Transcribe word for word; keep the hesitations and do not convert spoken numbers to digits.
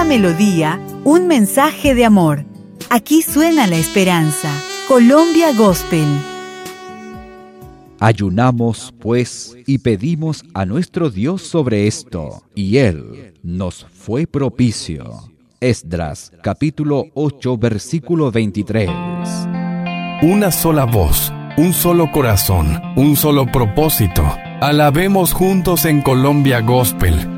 melodía, un mensaje de amor. Aquí suena la esperanza. Colombia Gospel. Ayunamos, pues, y pedimos a nuestro Dios sobre esto, y Él nos fue propicio. Esdras, capítulo ocho, versículo veintitrés. Una sola voz, un solo corazón, un solo propósito. Alabemos juntos en Colombia Gospel.